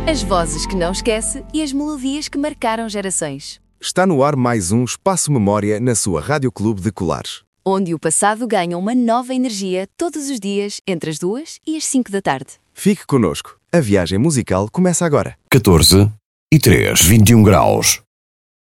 As vozes que não esquece e as melodias que marcaram gerações. Está no ar mais um Espaço Memória na sua Rádio Clube de Colares. Onde o passado ganha uma nova energia todos os dias entre as 2 e as 5 da tarde. Fique connosco. A viagem musical começa agora. 14 e 3, 21 graus.